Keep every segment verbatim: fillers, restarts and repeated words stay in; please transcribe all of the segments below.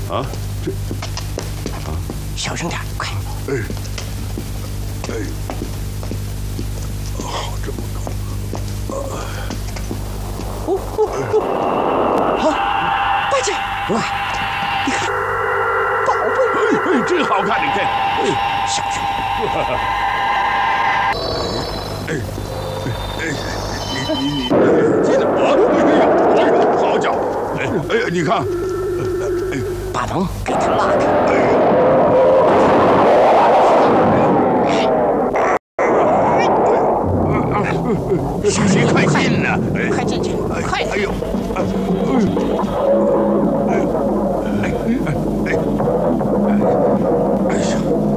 啊，这啊， 小声点，快！ 哎哎，好，这么高。 哦哦哦！好，大姐，哇，你看，宝贝！ 哎哎，真好看，你看。 哎，小声。 哎哎，你你你，接着我，哎呀，好家伙！哎哎，你看，哎， 把门给他拉开。 哎呀！ 小心，快进呐！ 快进去，快！ 哎呦，哎，哎，哎，哎，哎呀！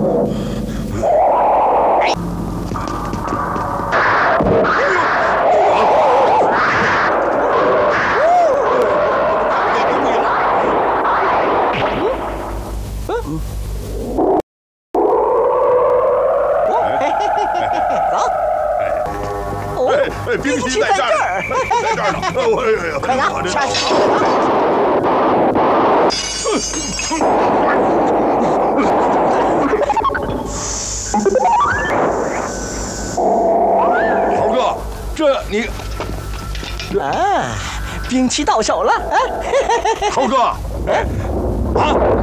冰淇淋在这儿，在这儿呢！我快拿，下去！ 猴哥，这你啊，兵器到手了！啊， 猴哥，哎，啊！